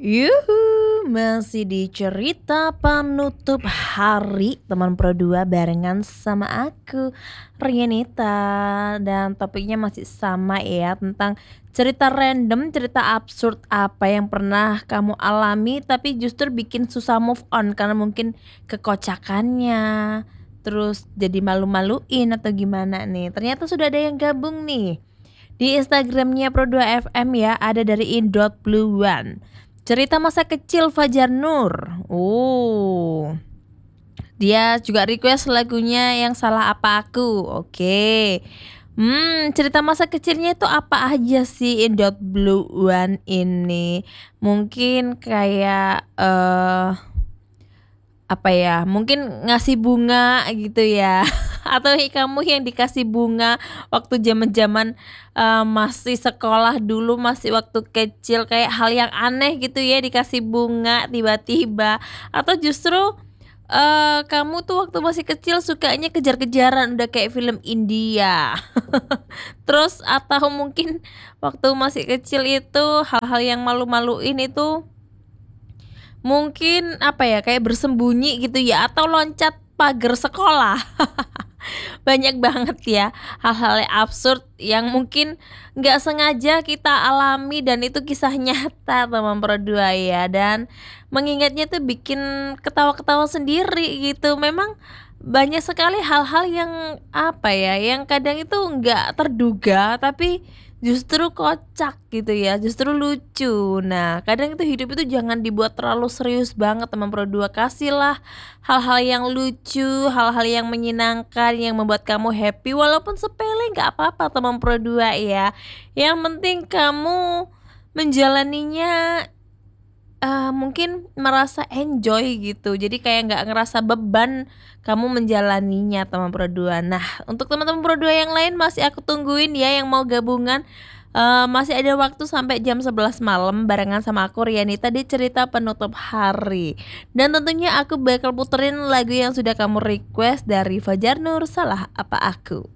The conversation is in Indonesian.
Yuhu, masih di cerita penutup hari teman Pro 2 barengan sama aku, Rianita. Dan topiknya masih sama ya, tentang cerita random, cerita absurd apa yang pernah kamu alami tapi justru bikin susah move on karena mungkin kekocakannya, terus jadi malu-maluin atau gimana nih. Ternyata sudah ada yang gabung nih. Di Instagramnya Pro2FM ya, ada dari in.blue1. Cerita masa kecil Fajar Nur. Dia juga request lagunya Yang Salah Apa Aku. Oke. Cerita masa kecilnya itu apa aja sih in.blue1 ini? Mungkin kayak apa ya? Mungkin ngasih bunga gitu ya. Atau kamu yang dikasih bunga waktu zaman-zaman masih sekolah dulu, masih waktu kecil, kayak hal yang aneh gitu ya, dikasih bunga tiba-tiba. Atau justru kamu tuh waktu masih kecil sukanya kejar-kejaran udah kayak film India. Terus atau mungkin waktu masih kecil itu hal-hal yang malu-maluin itu mungkin apa ya, kayak bersembunyi gitu ya, atau loncat pagar sekolah. Banyak banget ya hal-hal yang absurd yang mungkin nggak sengaja kita alami dan itu kisah nyata teman Pro 2 ya. Dan mengingatnya tuh bikin ketawa-ketawa sendiri gitu. Memang banyak sekali hal-hal yang apa ya, yang kadang itu nggak terduga tapi justru kocak gitu ya, justru lucu. Nah, kadang itu hidup itu jangan dibuat terlalu serius banget teman Pro 2. Kasihlah hal-hal yang lucu, hal-hal yang menyenangkan, yang membuat kamu happy walaupun sepele nggak apa-apa teman Pro 2 ya. Yang penting kamu menjalaninya mungkin merasa enjoy gitu. Jadi kayak nggak ngerasa beban kamu menjalaninya teman Pro 2. Nah, untuk teman-teman Pro 2 yang lain masih aku tungguin ya yang mau gabungan. Masih ada waktu sampai jam 11 malam barengan sama aku Rianita di cerita penutup hari. Dan tentunya aku bakal puterin lagu yang sudah kamu request dari Fajar Nur, Salah Apa Aku.